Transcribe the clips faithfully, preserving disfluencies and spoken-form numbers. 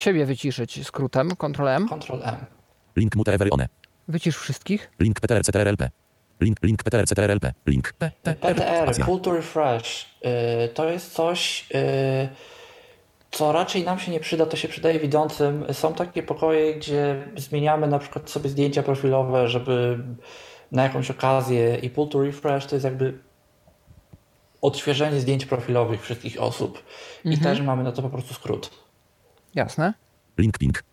siebie wyciszyć skrótem, Ctrl M. Ctrl M. Link mute every one. Wycisz wszystkich. Link P T R C T R L P. Link, link P T R C T R L P. Link P T P T R, Pull to Refresh. Yy, to jest coś, yy, co raczej nam się nie przyda, to się przydaje widzącym. Są takie pokoje, gdzie zmieniamy na przykład sobie zdjęcia profilowe, żeby na jakąś okazję i Pull to Refresh to jest jakby odświeżenie zdjęć profilowych wszystkich osób. I Mhm. też mamy na to po prostu skrót. Jasne. Link ping.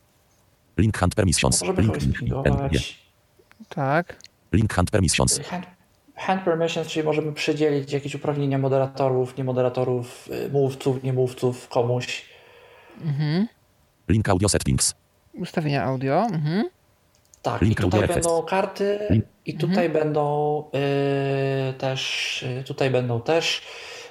Link hand permissions. Możemy Link kogoś link link N G. spingować. Tak. Link hand permissions. Hand, hand permissions, czyli możemy przydzielić jakieś uprawnienia moderatorów, niemoderatorów, y, mówców, niemówców komuś. Mhm. Link audio settings. Ustawienia audio. Mhm. Tak, Link i tutaj audio będą effects. karty Link. i tutaj będą y, też y, tutaj będą też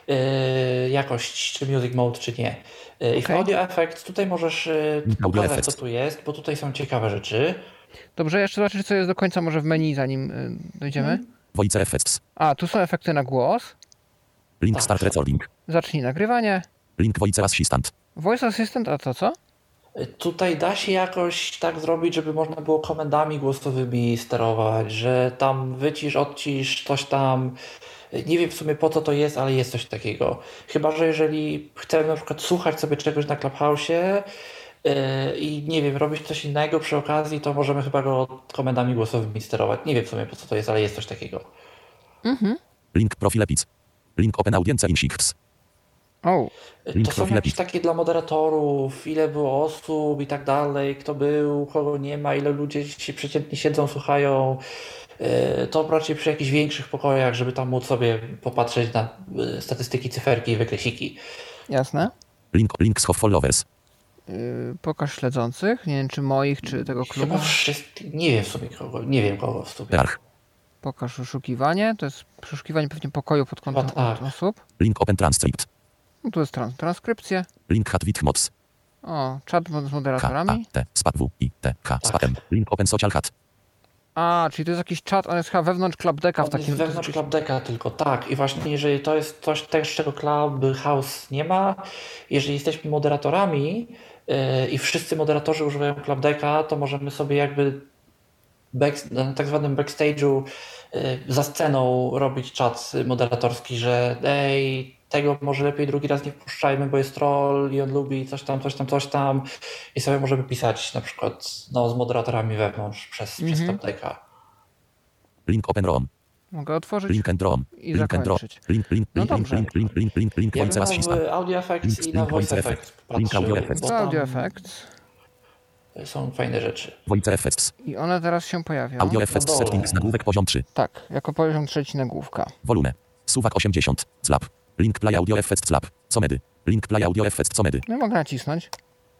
y, jakość, czy music mode, czy nie. Y, I w Okej. audio effects tutaj możesz y, Link audio pokazać, co effects. tu jest, bo tutaj są ciekawe rzeczy. Dobrze, jeszcze zobaczyć, co jest do końca może w menu, zanim y, dojdziemy. Voice effects. A, tu są efekty na głos. Link Tak. start recording. Zacznij nagrywanie. Link voice assistant. Voice Assistant, a to co? Y, Tutaj da się jakoś tak zrobić, żeby można było komendami głosowymi sterować, że tam wycisz, odcisz, coś tam. Y, Nie wiem w sumie po co to jest, ale jest coś takiego. Chyba że jeżeli chcemy na przykład słuchać sobie czegoś na Clubhouse'ie y, i nie wiem, robić coś innego przy okazji, to możemy chyba go komendami głosowymi sterować. Nie wiem w sumie po co to jest, ale jest coś takiego. Mhm. Link profile pic. Link open audience in shifts. O, Y, Link To są profile jakieś pic. takie dla moderatorów, ile było osób i tak dalej, kto był, kogo nie ma, ile ludzie się przeciętnie siedzą, słuchają. Y, To raczej przy jakichś większych pokojach, żeby tam móc sobie popatrzeć na y, statystyki, cyferki i wykresiki. jasne. Link link of followers. Yy, pokaż śledzących. Nie wiem, czy moich, czy tego klubu. Chyba wszystkich, nie wiem w sumie kogo, nie wiem kogo w sumie. Arch. Pokaż wyszukiwanie. To jest przeszukiwanie pewnie pokoju pod kątem Chyba tak. od osób. Link open transcript. No, tu jest trans transkrypcja. Link hat with mods. O, chat mod- z K A moderatorami. T spa W I T H spa M. Link open social hat. A, czyli to jest jakiś czat, on jest chyba wewnątrz Clubdecka w On jest takim... wewnątrz Clubdecka tylko, tak. I właśnie jeżeli to jest coś też, czego Clubhouse nie ma, jeżeli jesteśmy moderatorami yy, i wszyscy moderatorzy używają Clubdecka, to możemy sobie jakby back, na tak zwanym backstage'u yy, za sceną robić czat moderatorski, że ej, tego może lepiej drugi raz nie wpuszczajmy, bo jest troll i on lubi coś tam, coś tam, coś tam. I sobie możemy pisać na przykład no, z moderatorami wewnątrz przez, przez Mhm. Clubdecka. Link open ROM. Mogę otworzyć Link and ROM. i Link and ROM. zakończyć. Link link No link link dobrze. link link link link link Ja voice bym assistant. w Audio Effects i na Link Voice voice Effects effect. Link patrzył, audio effects. bo To Audio tam Effects. są fajne rzeczy. Voice effects. I one teraz się pojawią. Audio effects dole. settings nagłówek poziom trzy. Tak, jako poziom trzeci nagłówka. Volume. Suwak osiemdziesiąt. Slab. Link play audio effects slab. Comedy. Link play audio effects comedy. No i mogę nacisnąć.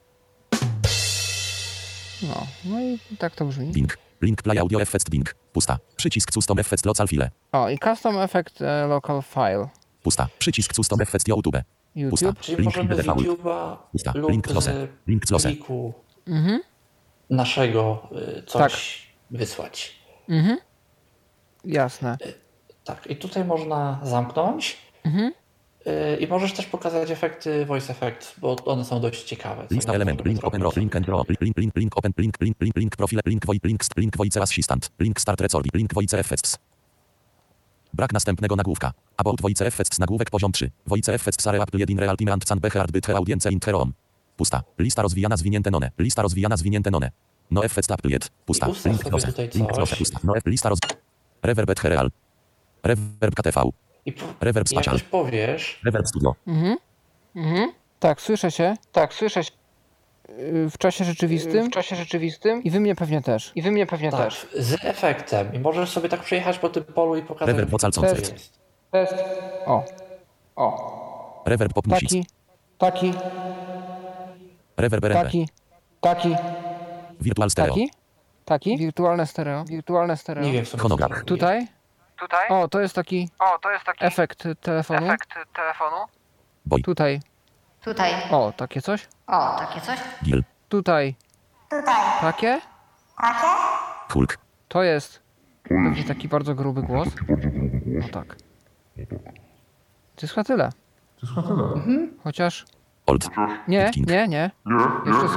No, no i tak to brzmi. Link. Link play audio effects link. Pusta. Przycisk custom effects local file. O, i Custom Effect e, Local File. Pusta. Przycisk custom effects YouTube. Pusta. YouTube. Czyli Link możemy z default. YouTube'a Pusta. lub Link close. z Link close. pliku Mhm, naszego y, coś wysłać. mhm. Jasne. Tak, i tutaj można zamknąć Mhm. y, i możesz też pokazać efekty Voice Effects, bo one są dość ciekawe. co Lista nie element. możemy Link open zrobić. row. Link and draw. Link link link open link link link link profile. Link voice link link voice assistant. Link start recording. Link voice effects. Brak następnego nagłówka. About voice effects nagłówek poziom trzy. Voice effects are applied in real time and can be heard by the audience in the room. Pusta. Lista rozwijana zwinięte none. Lista rozwijana zwinięte none. No effects applied. Pusta. I ustaw Link sobie close. tutaj Link coś. close. Pusta. No lista roz... Reverb et real. Reverb K T V. I po, Reverb jak spatial. coś powiesz, Reverb studio. Mhm. Mhm. Tak, słyszę się. Tak, słyszę się. Yy, W czasie rzeczywistym. W czasie rzeczywistym. I wy mnie pewnie też. I wy mnie pewnie tak, też. z efektem i możesz sobie tak przejechać po tym polu i pokazać, Reverb vocal co sound. jest. Test. O. O. Reverb pop music. Taki. Taki. Reverb R M P. Taki. Taki. Virtual stereo. Taki. Taki. Wirtualne stereo. Wirtualne stereo. Nie wiem w sumie, co Fonograf. to jest. Tutaj. Tutaj? O, to jest taki O, to jest taki efekt telefonu. efekt telefonu. Boy. Tutaj. Tutaj. O, takie coś. O, takie coś. Gil. Tutaj. Tutaj. Takie. Takie? Hulk. To jest pewnie taki bardzo gruby głos. No tak. To jest chyba tyle. To jest chyba tyle. Chociaż Old. Nie, King. nie, nie. Jeszcze